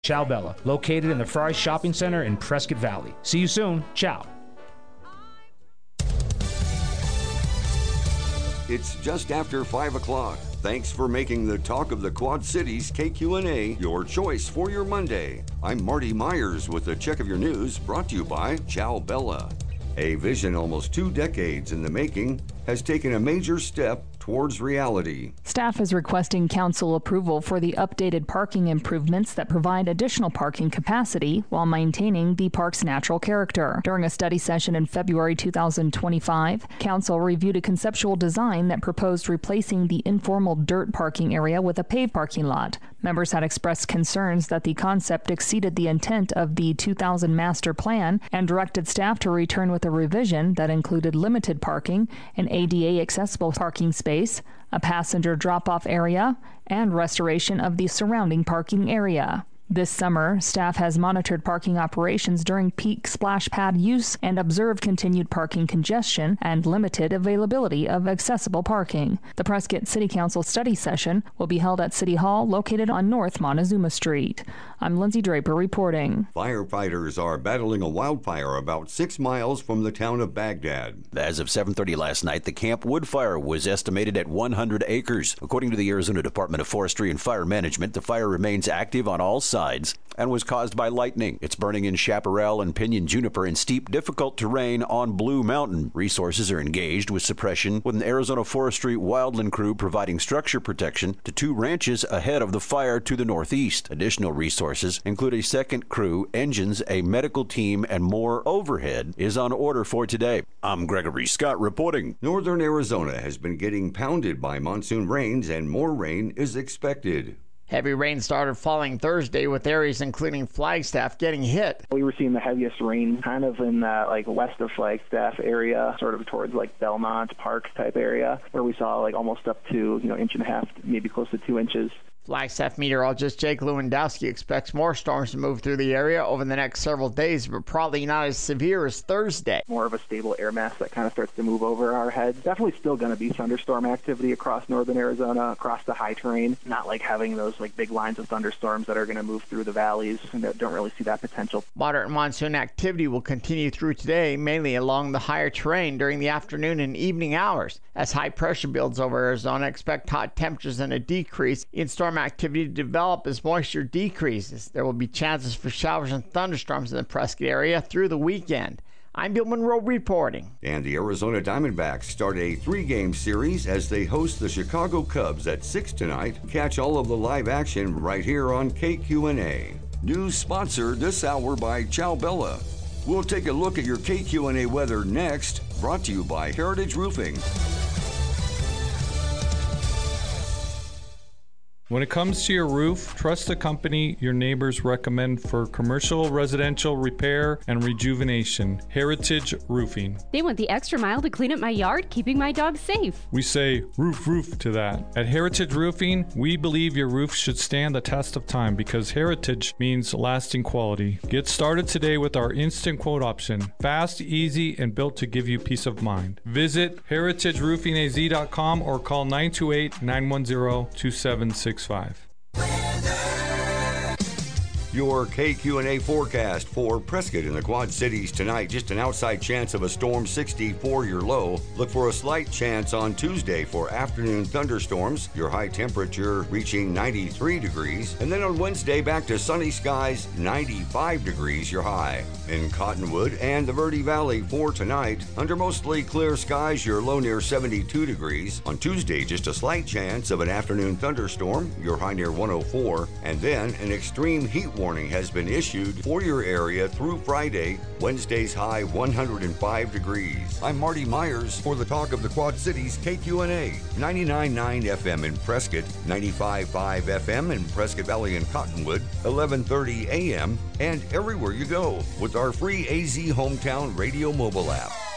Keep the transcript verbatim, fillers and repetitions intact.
Ciao Bella, located in the Fry's Shopping Center in Prescott Valley. See you soon. Ciao. It's just after five o'clock. Thanks for making the Talk of the Quad Cities K Q N A your choice for your Monday. I'm Marty Myers with a check of your news brought to you by Ciao Bella. A vision almost two decades in the making has taken a major step towards reality. Staff is requesting council approval for the updated parking improvements that provide additional parking capacity while maintaining the park's natural character. During a study session in February two thousand twenty-five, council reviewed a conceptual design that proposed replacing the informal dirt parking area with a paved parking lot. Members had expressed concerns that the concept exceeded the intent of the two thousand master plan and directed staff to return with a revision that included limited parking, an A D A accessible parking space, a passenger drop-off area, and restoration of the surrounding parking area. This summer, staff has monitored parking operations during peak splash pad use and observed continued parking congestion and limited availability of accessible parking. The Prescott City Council study session will be held at City Hall, located on North Montezuma Street. I'm Lindsay Draper reporting. Firefighters are battling a wildfire about six miles from the town of Baghdad. As of seven thirty last night, the Camp Wood fire was estimated at one hundred acres. According to the Arizona Department of Forestry and Fire Management, the fire remains active on all sides and was caused by lightning. It's burning in chaparral and pinyon juniper in steep, difficult terrain on Blue Mountain. Resources are engaged with suppression, with an Arizona Forestry wildland crew providing structure protection to two ranches ahead of the fire to the northeast. Additional resources include a second crew, engines, a medical team, and more overhead is on order for today. I'm Gregory Scott reporting. Northern Arizona has been getting pounded by monsoon rains, and more rain is expected. Heavy rain started falling Thursday, with areas including Flagstaff getting hit. We were seeing the heaviest rain kind of in that like west of Flagstaff area, sort of towards like Belmont Park type area, where we saw like almost up to, you know, inch and a half, maybe close to two inches. Flagstaff meteorologist Jake Lewandowski expects more storms to move through the area over the next several days, but probably not as severe as Thursday. More of a stable air mass that kind of starts to move over our heads. Definitely still going to be thunderstorm activity across northern Arizona, across the high terrain. Not like having those like big lines of thunderstorms that are going to move through the valleys, and don't really see that potential. Moderate monsoon activity will continue through today, mainly along the higher terrain during the afternoon and evening hours. As high pressure builds over Arizona, expect hot temperatures and a decrease in storm activity to develop as moisture decreases. There will be chances for showers and thunderstorms in the Prescott area through the weekend. I'm Bill Monroe reporting. And the Arizona Diamondbacks start a three-game series as they host the Chicago Cubs at six tonight. Catch all of the live action right here on K Q N A. News sponsored this hour by Ciao Bella. We'll take a look at your K Q N A weather next, brought to you by Heritage Roofing. When it comes to your roof, trust the company your neighbors recommend for commercial, residential repair and rejuvenation. Heritage Roofing. They went the extra mile to clean up my yard, keeping my dog safe. We say roof, roof to that. At Heritage Roofing, we believe your roof should stand the test of time because heritage means lasting quality. Get started today with our instant quote option. Fast, easy, and built to give you peace of mind. Visit heritage roofing a z dot com or call nine two eight, nine one zero, two seven six five. Your K Q N A forecast for Prescott in the Quad Cities tonight. Just an outside chance of a storm, sixty-four your low. Look for a slight chance on Tuesday for afternoon thunderstorms. Your high temperature reaching ninety-three degrees. And then on Wednesday, back to sunny skies, ninety-five degrees your high. In Cottonwood and the Verde Valley for tonight, under mostly clear skies, your low near seventy-two degrees. On Tuesday, just a slight chance of an afternoon thunderstorm, your high near one oh four. And then an extreme heat warning has been issued for your area through Friday. Wednesday's high one hundred five degrees. I'm Marty Myers for the Talk of the Quad Cities K Q N A. ninety-nine point nine F M in Prescott, ninety-five point five F M in Prescott Valley and Cottonwood, eleven thirty A M, and everywhere you go with our free A Z Hometown Radio mobile app.